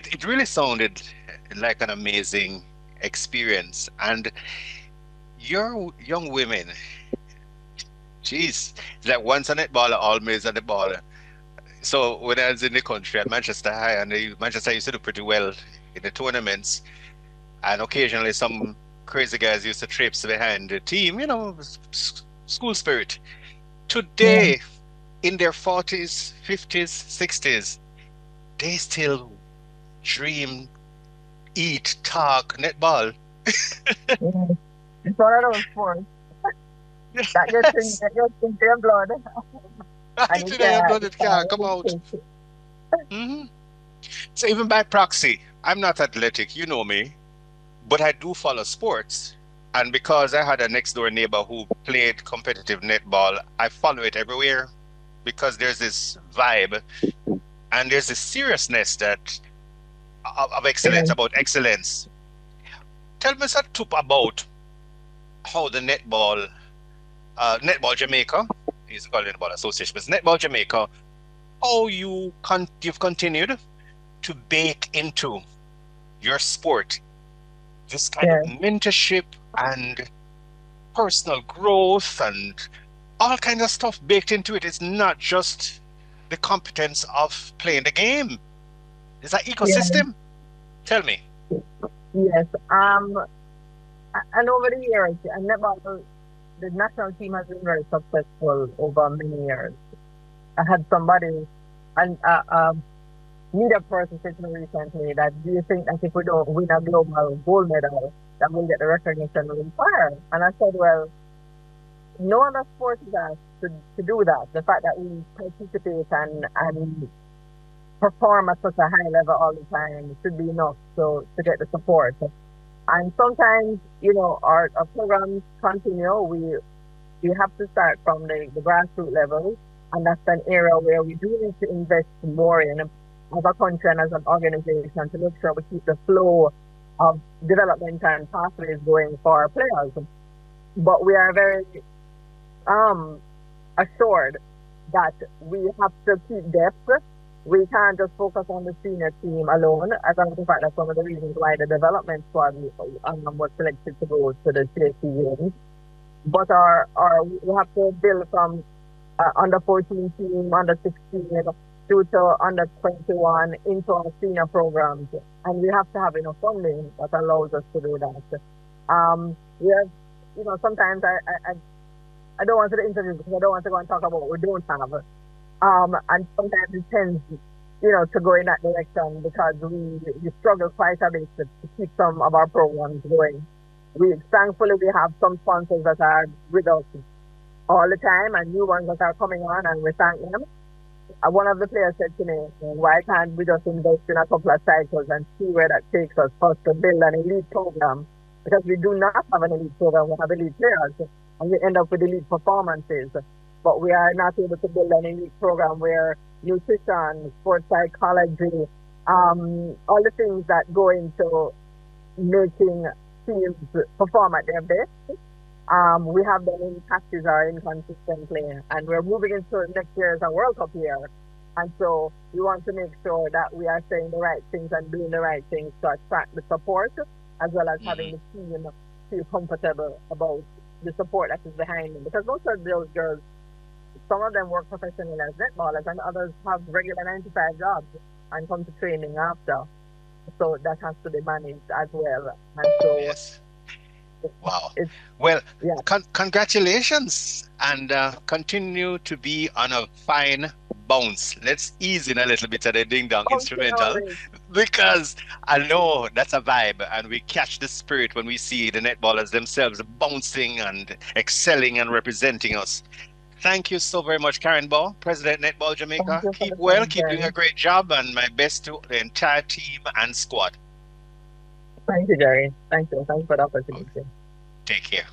it really sounded like an amazing experience. And your young women, geez, it's like once a netballer, always a netballer. So when I was in the country at Manchester High, and Manchester used to do pretty well in the tournaments, and occasionally some crazy guys used to traipse behind the team, school spirit. Yeah, Today, in their 40s, 50s, 60s, they still dream, eat, talk, netball. yeah. It's one of those sports Yes. that gets into your blood, and Right you today, blood you it can't can't come out. resist it. hmm So even by proxy, I'm not athletic, you know me, but I do follow sports. And because I had a next door neighbor who played competitive netball, I follow it everywhere because there's this vibe and there's this seriousness of excellence, Yeah, about excellence. Tell me something about how the Netball Jamaica, is called Netball Association, but it's Netball Jamaica, how you've continued to bake into your sport this kind of yeah, mentorship and personal growth and all kinds of stuff baked into it. It's not just the competence of playing the game. It's an yeah, ecosystem. Tell me. yes. And over the years, and netball, the national team has been very successful over many years. I had somebody, and media person said to me recently that, do you think that if we don't win a global gold medal, that we'll get the recognition we require? And I said, well, no other sport is asked to do that. The fact that we participate and perform at such a high level all the time should be enough to get the support. And sometimes, our programs continue. We have to start from the grassroots level, and that's an area where we do need to invest more in as a country and as an organization to make sure we keep the flow of development and pathways going for our players. But we are very um assured that we have to keep depth. We can't just focus on the senior team alone. As a matter of fact, that's one of the reasons why the development squad was selected to go to the CSC games. But we have to build from under 14 team, under 16, through to under 21 into our senior programs. And we have to have enough funding that allows us to do that. We have, sometimes I don't want to the interview because I don't want to go and talk about what we don't have. And sometimes it tends, to go in that direction because we struggle quite a bit to keep some of our programs going. Thankfully we have some sponsors that are with us all the time and new ones that are coming on, and we thank them. One of the players said to me, why can't we just invest in a couple of cycles and see where that takes us first to build an elite program? Because we do not have an elite program, we have elite players, and we end up with elite performances. But we are not able to build an elite program where nutrition, sports psychology, all the things that go into making teams perform at their best. We have them in patches or inconsistently, and we're moving into next year as a World Cup year. And so we want to make sure that we are saying the right things and doing the right things to attract the support, as well as having hmm the team feel comfortable about the support that is behind them. Because most of those girls, some of them work professionally as netballers, and others have regular 9 to 5 jobs and come to training after. So that has to be managed as well. And so Yes. Wow. it's, Well, yeah. congratulations and continue to be on a fine bounce. Let's ease in a little bit of the ding dong Bouncing instrumental always. because I know that's a vibe and we catch the spirit when we see the netballers themselves bouncing and excelling and representing us. Thank you so very much, Karen Ball, President Netball Thank Jamaica. you for Keep the well, time, keep doing a Jerry. great job, and my best to the entire team and squad. Thank you, Jerry. Thank you. Thanks for the Okay, opportunity. take care.